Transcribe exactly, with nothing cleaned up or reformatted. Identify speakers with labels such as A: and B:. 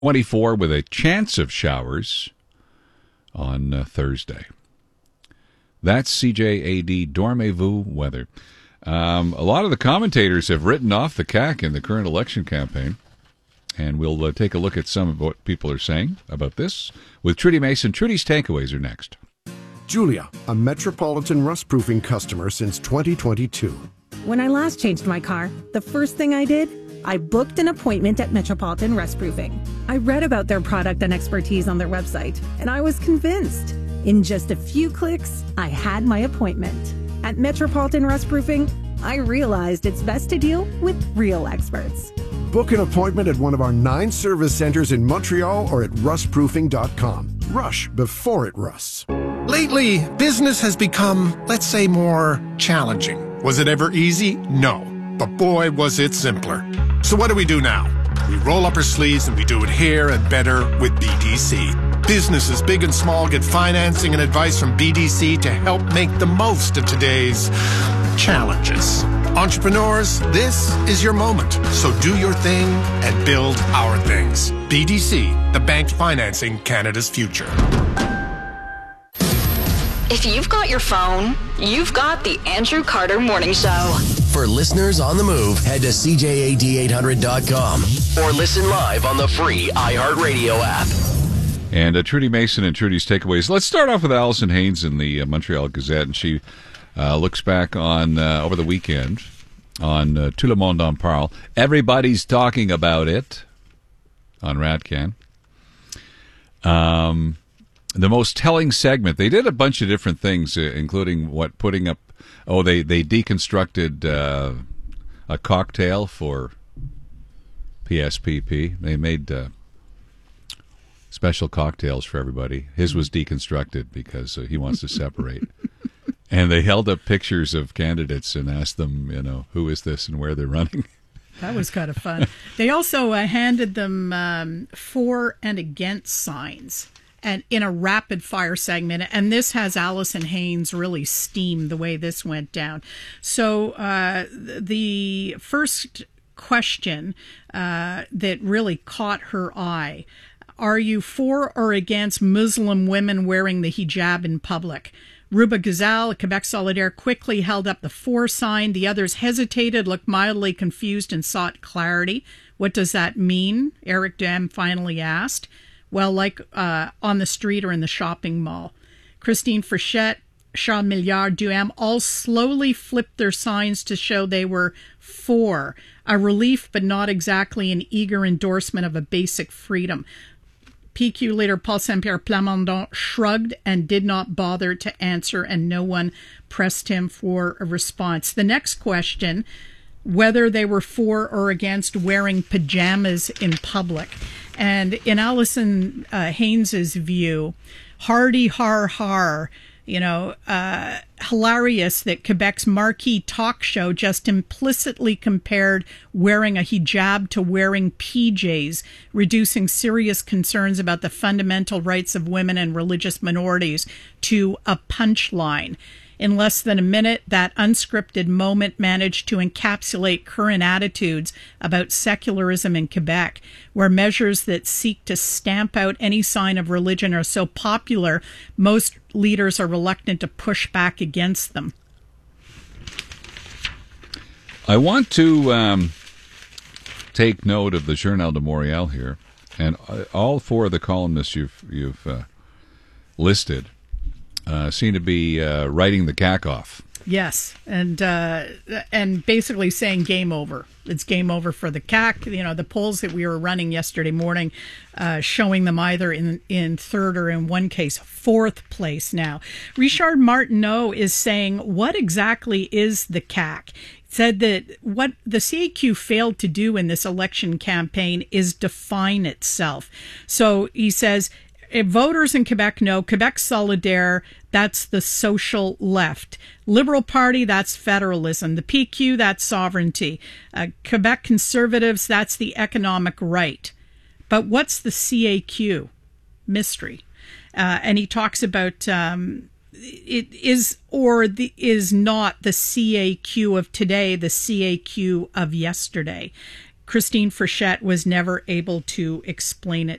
A: twenty-four with a chance of showers on uh, Thursday. That's C J A D Dormez-vous weather. Um, a lot of the commentators have written off the C A C in the current election campaign, and we'll uh, take a look at some of what people are saying about this with Trudy Mason. Trudy's takeaways are next.
B: Julia, a Metropolitan rust-proofing customer since twenty twenty-two.
C: When I last changed my car, the first thing I did, I booked an appointment at Metropolitan Rustproofing. I read about their product and expertise on their website, and I was convinced. In just a few clicks, I had my appointment. At Metropolitan Rustproofing, I realized it's best to deal with real experts.
B: Book an appointment at one of our nine service centers in Montreal or at rust proofing dot com. Rush before it rusts.
D: Lately, business has become, let's say, more challenging. Was it ever easy? No. But boy, was it simpler. So what do we do now? We roll up our sleeves and we do it here and better with B D C. Businesses big and small get financing and advice from B D C to help make the most of today's challenges. Entrepreneurs, this is your moment. So do your thing and build our things. B D C, the bank financing Canada's future.
E: If you've got your phone, you've got the Andrew Carter Morning Show.
F: For listeners on the move, head to C J A D eight hundred dot com or listen live on the free iHeartRadio app.
A: And uh, Trudy Mason and Trudy's takeaways. Let's start off with Allison Haynes in the uh, Montreal Gazette, and she uh, looks back on uh, over the weekend on uh, Tout le monde en parle. Everybody's talking about it on Radcan. Um. The most telling segment, they did a bunch of different things, uh, including what putting up, oh, they, they deconstructed uh, a cocktail for P S P P. They made uh, special cocktails for everybody. His was deconstructed because uh, he wants to separate. And they held up pictures of candidates and asked them, you know, who is this and where they're running.
G: That was kind of fun. They also uh, handed them um, for and against signs. And in a rapid fire segment, and this has Allison Haynes really steamed the way this went down. So uh, the first question uh, that really caught her eye: are you for or against Muslim women wearing the hijab in public? Ruba Ghazal, Quebec Solidaire, quickly held up the for sign. The others hesitated, looked mildly confused, and sought clarity. What does that mean? Eric Dam finally asked. Well, like uh, on the street or in the shopping mall. Christine Frechette, Charles Milliard, Duham all slowly flipped their signs to show they were for. A relief, but not exactly an eager endorsement of a basic freedom. P Q leader Paul Saint-Pierre Plamondon shrugged and did not bother to answer, and no one pressed him for a response. The next question, whether they were for or against wearing pajamas in public. And in Allison uh, Haynes's view, hardy har har, you know, uh, hilarious that Quebec's marquee talk show just implicitly compared wearing a hijab to wearing P Js, reducing serious concerns about the fundamental rights of women and religious minorities to a punchline. In less than a minute, that unscripted moment managed to encapsulate current attitudes about secularism in Quebec, where measures that seek to stamp out any sign of religion are so popular, most leaders are reluctant to push back against them.
A: I want to um, take note of the Journal de Montréal here, and all four of the columnists you've, you've uh, listed Uh, seem to be uh, writing the C A C off.
G: Yes, and uh, and basically saying game over. It's game over for the C A C. You know, the polls that we were running yesterday morning uh, showing them either in, in third or in one case, fourth place now. Richard Martineau is saying, what exactly is the C A C? Said that what the C A Q failed to do in this election campaign is define itself. So he says, if voters in Quebec know Quebec Solidaire, that's the social left. Liberal Party, that's federalism. The P Q, that's sovereignty. Uh, Quebec Conservatives, that's the economic right. But what's the C A Q? Mystery. Uh, and he talks about um, it is or the, is not the C A Q of today the C A Q of yesterday. Christine Frechette was never able to explain it